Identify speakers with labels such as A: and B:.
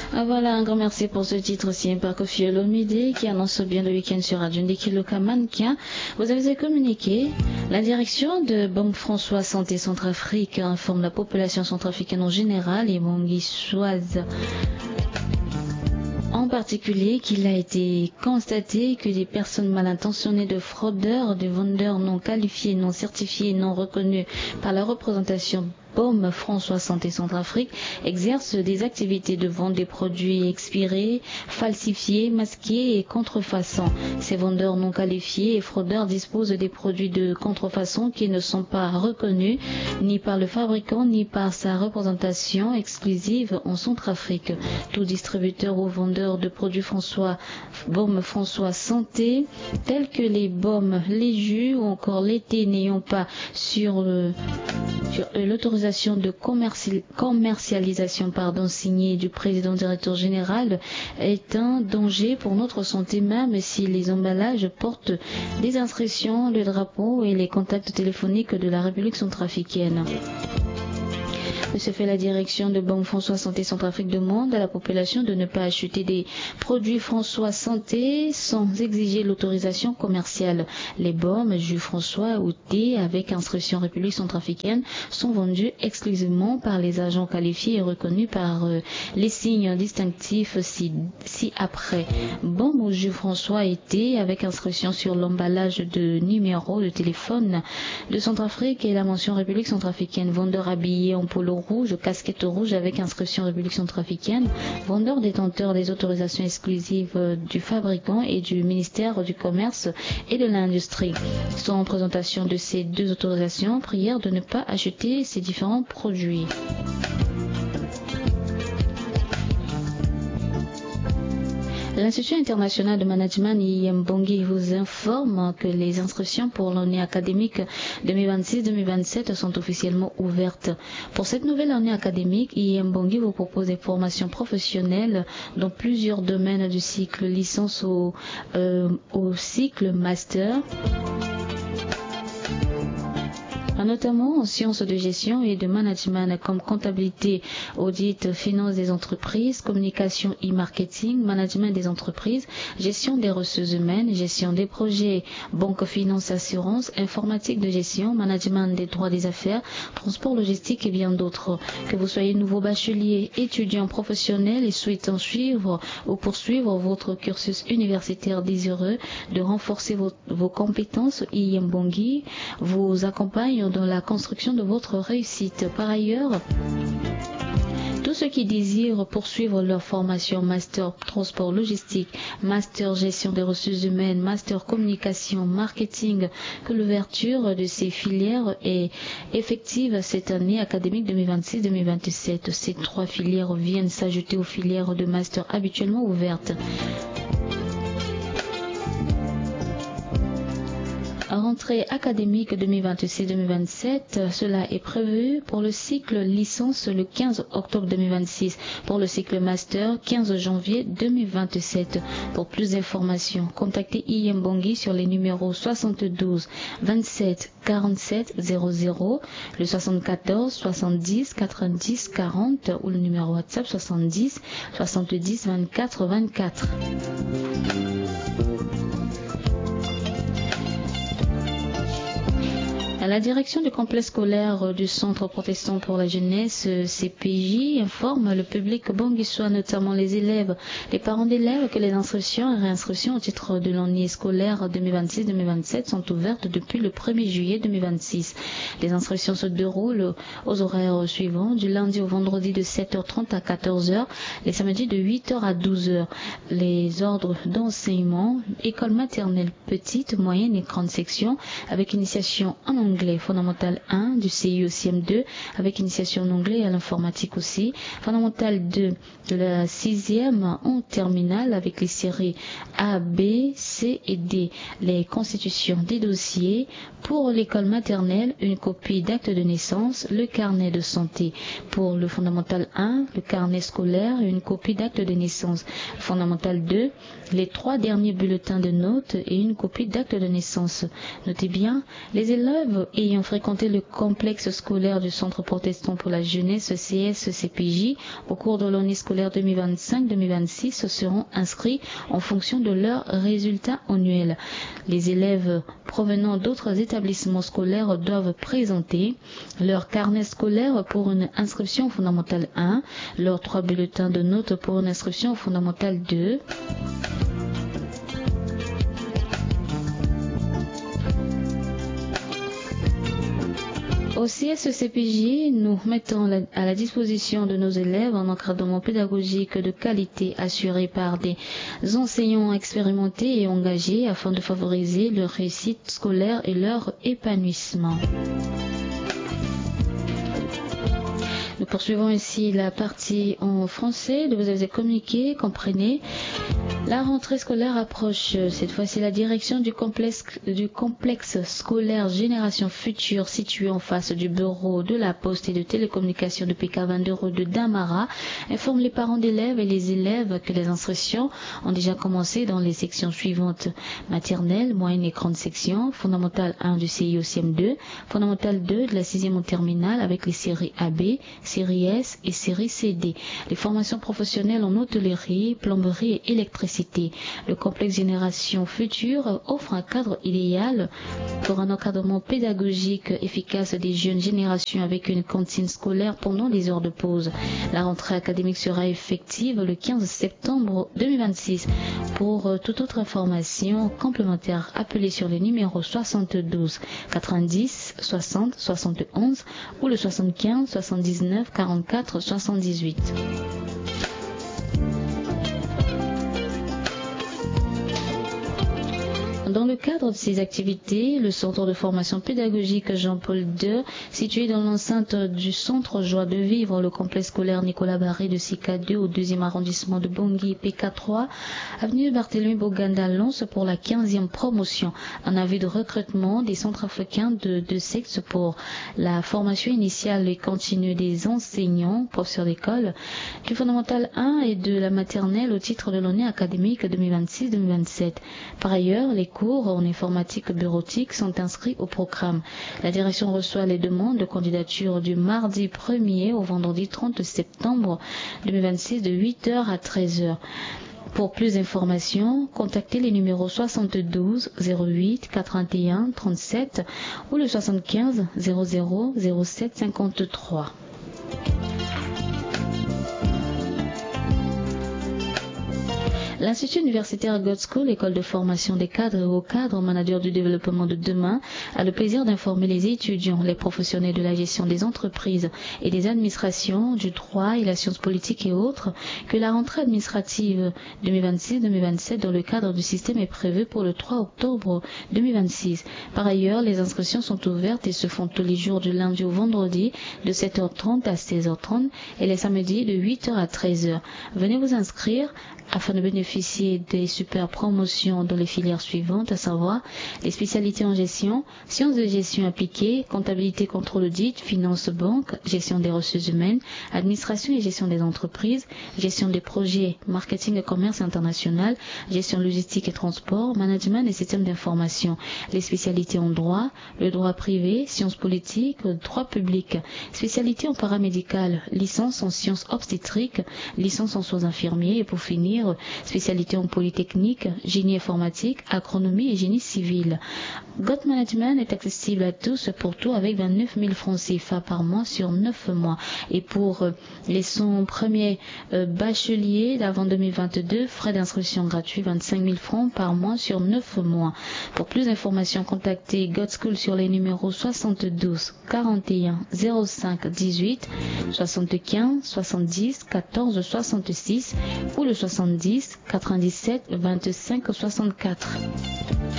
A: Ah, voilà, un grand merci pour ce titre aussi par Kofi Olomide qui annonce bien le week-end sur Radio Ndeki Loka Mannequin. Vous avez communiqué. La direction de Banque François Santé Centrafrique informe la population centrafricaine en général et monguissoise en particulier qu'il a été constaté que des personnes mal intentionnées de fraudeurs, de vendeurs non qualifiés, non certifiés, non reconnus par la représentation BOM François Santé Centrafrique exercent des activités de vente des produits expirés, falsifiés, masqués et contrefaçons. Ces vendeurs non qualifiés et fraudeurs disposent des produits de contrefaçon qui ne sont pas reconnus ni par le fabricant ni par sa représentation exclusive en Centrafrique. Tout distributeur ou vendeur de produits BOM François Santé tels que les BOM, les jus ou encore les thés n'ayant pas sur l'autorisation de commercialisation signée du président directeur général est un danger pour notre santé, même si les emballages portent des inscriptions, le drapeau et les contacts téléphoniques de la République centrafricaine. De ce fait, la direction de Banque François Santé Centrafrique demande à la population de ne pas acheter des produits François Santé sans exiger l'autorisation commerciale. Les BOM, jus François ou thé avec inscription République centrafricaine sont vendus exclusivement par les agents qualifiés et reconnus par les signes distinctifs ci-après. BOM ou jus François et thé avec inscription sur l'emballage de numéro de téléphone de Centrafrique et la mention République centrafricaine. Vendeur habillé en polo rouge, casquette rouge avec inscription République centrafricaine, vendeur détenteur des autorisations exclusives du fabricant et du ministère du Commerce et de l'Industrie. Sans présentation de ces deux autorisations, prière de ne pas acheter ces différents produits. L'Institut international de management IIM Bangui vous informe que les inscriptions pour l'année académique 2026-2027 sont officiellement ouvertes. Pour cette nouvelle année académique, IIM Bangui vous propose des formations professionnelles dans plusieurs domaines du cycle licence au cycle master, notamment en sciences de gestion et de management comme comptabilité, audit, finance des entreprises, communication et marketing, management des entreprises, gestion des ressources humaines, gestion des projets, banque, finance, assurance, informatique de gestion, management des droits des affaires, transport logistique et bien d'autres. Que vous soyez nouveau bachelier, étudiant professionnel et souhaitant suivre ou poursuivre votre cursus universitaire désireux de renforcer vos compétences, IIM Bangui vous accompagne dans la construction de votre réussite. Par ailleurs, tous ceux qui désirent poursuivre leur formation master transport logistique, master gestion des ressources humaines, master communication, marketing, que l'ouverture de ces filières est effective cette année académique 2026-2027. Ces trois filières viennent s'ajouter aux filières de master habituellement ouvertes. Rentrée académique 2026-2027, cela est prévu pour le cycle licence le 15 octobre 2026, pour le cycle master 15 janvier 2027. Pour plus d'informations, contactez IIM Bangui sur les numéros 72 27 47 00, le 74 70 90 40 ou le numéro WhatsApp 70 70 24 24. La direction du complexe scolaire du Centre protestant pour la jeunesse, CPJ, informe le public banguissois, notamment les élèves, les parents d'élèves, que les inscriptions et réinscriptions au titre de l'année scolaire 2026-2027 sont ouvertes depuis le 1er juillet 2026. Les inscriptions se déroulent aux horaires suivants, du lundi au vendredi de 7h30 à 14h, les samedis de 8h à 12h. Les ordres d'enseignement, école maternelle petite, moyenne et grande section, avec initiation en anglais fondamental 1 du CIE CM2 avec initiation en anglais et à l'informatique aussi, fondamental 2 de la 6e en terminale avec les séries A, B, C et D, les constitutions des dossiers. Pour l'école maternelle, une copie d'acte de naissance, le carnet de santé. Pour le fondamental 1, le carnet scolaire et une copie d'acte de naissance. Fondamental 2, les 3 derniers bulletins de notes et une copie d'acte de naissance. Notez bien, les élèves ayant fréquenté le complexe scolaire du Centre protestant pour la jeunesse CSCPJ au cours de l'année scolaire 2025-2026 seront inscrits en fonction de leurs résultats annuels. Les élèves provenant d'autres établissements scolaires doivent présenter leur carnet scolaire pour une inscription fondamentale 1, leurs 3 bulletins de notes pour une inscription fondamentale 2, Au CSCPJ, nous mettons à la disposition de nos élèves un encadrement pédagogique de qualité assuré par des enseignants expérimentés et engagés afin de favoriser leur réussite scolaire et leur épanouissement. Nous poursuivons ici la partie en français de vous avez communiqué, comprenez. La rentrée scolaire approche. Cette fois-ci, la direction du complexe scolaire Génération Future situé en face du bureau de la Poste et de télécommunications de PK22 rue de Damara informe les parents d'élèves et les élèves que les inscriptions ont déjà commencé dans les sections suivantes: maternelle, moyenne et grande section, fondamentale 1 du CI au CM2, fondamentale 2 de la 6e en terminale avec les séries AB, série S et série CD. Les formations professionnelles en hôtellerie, plomberie et électricité. Le complexe Génération Future offre un cadre idéal pour un encadrement pédagogique efficace des jeunes générations avec une cantine scolaire pendant les heures de pause. La rentrée académique sera effective le 15 septembre 2026. Pour toute autre information complémentaire, appelez sur le numéro 72 90 60 71 ou le 75 79 44 78. Dans le cadre de ces activités, le centre de formation pédagogique Jean-Paul II, situé dans l'enceinte du centre Joie de Vivre, le complexe scolaire Nicolas Barré de CK2 au 2e arrondissement de Bangui, PK3, avenue Barthélemy Boganda, lance pour la 15e promotion un avis de recrutement des centres africains de deux sexes pour la formation initiale et continue des enseignants, professeurs d'école, du fondamental 1 et de la maternelle au titre de l'année académique 2026-2027. Par ailleurs, les cours en informatique bureautique sont inscrits au programme. La direction reçoit les demandes de candidature du mardi 1er au vendredi 30 septembre 2026 de 8h à 13h. Pour plus d'informations, contactez les numéros 72 08 81 37 ou le 75 00 07 53. L'Institut universitaire God School, école de formation des cadres et hauts cadres, managers du développement de demain, a le plaisir d'informer les étudiants, les professionnels de la gestion des entreprises et des administrations, du droit et la science politique et autres, que la rentrée administrative 2026-2027 dans le cadre du système est prévue pour le 3 octobre 2026. Par ailleurs, les inscriptions sont ouvertes et se font tous les jours du lundi au vendredi de 7h30 à 16h30 et les samedis de 8h à 13h. Venez vous inscrire afin de bénéficier des super promotions dans les filières suivantes, à savoir les spécialités en gestion, sciences de gestion appliquées, comptabilité, contrôle audit, finance, banque, gestion des ressources humaines, administration et gestion des entreprises, gestion des projets, marketing et commerce international, gestion logistique et transport, management et systèmes d'information, les spécialités en droit, le droit privé, sciences politiques, droit public, spécialité en paramédical, licence en sciences obstétriques, licence en soins infirmiers et pour finir, spécialité en polytechnique, génie informatique, agronomie et génie civil. God Management est accessible à tous pour tout avec 29 000 francs CFA par mois sur 9 mois. Et pour les 100 premiers bacheliers d'avant 2022, frais d'inscription gratuits 25 000 francs par mois sur 9 mois. Pour plus d'informations, contactez God School sur les numéros 72 41 05 18 75 70 14 66 ou le 70 97 25 64.